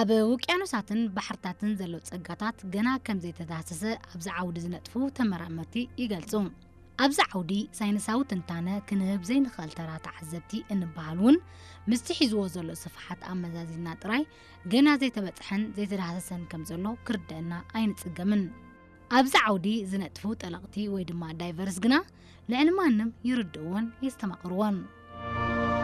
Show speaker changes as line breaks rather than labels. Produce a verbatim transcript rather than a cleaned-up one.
ኣብ ውቅያኖሳትን ባሕርታትን ዘሎ ጸጋታት ገና ከም ዘይተዳሰሰ ኣብዚ ዓውዲ ዝነጥፉ ተመራመርቲ ይገልጹ። ኣብዚ ዓውዲ ሳይንሳዊ ትንታነ ክንህብ ዘይንኽእል ተራ ተዓዘብቲ እንበሃል እውን ምስቲ ሒዝዎ ዘሎ ስፍሓት ኣመዛዚና ጥራይ ገና ዘይተበጽሐን ዘይተዳሰሰን ከም ዘሎ ክርድአና ኣይንጽገምን። ኣብዚ ዓውዲ ዝነጥፉ ጠለቕቲ ወይ ድማ ዳይቨርስ ግና ልዕሊ ማንም ይርድእዎን የስተማቕርዎን።